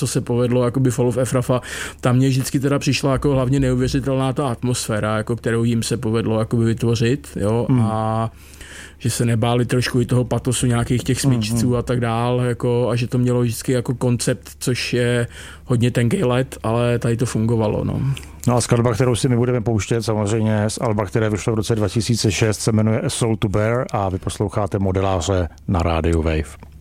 co se povedlo, jakoby Fall of Efrafa, tam mě vždycky teda přišla jako hlavně neuvěřitelná ta atmosféra, jako kterou jim se povedlo jakoby vytvořit, jo, a že se nebáli trošku i toho patosu nějakých těch smyčců a tak dál, jako, a že to mělo vždycky jako koncept, což je hodně tenký let, ale tady to fungovalo. No a skladba, kterou si my budeme pouštět, samozřejmě z alba, které vyšlo v roce 2006, se jmenuje A Soul to Bear a vy posloucháte Modeláře na rádiu Wave.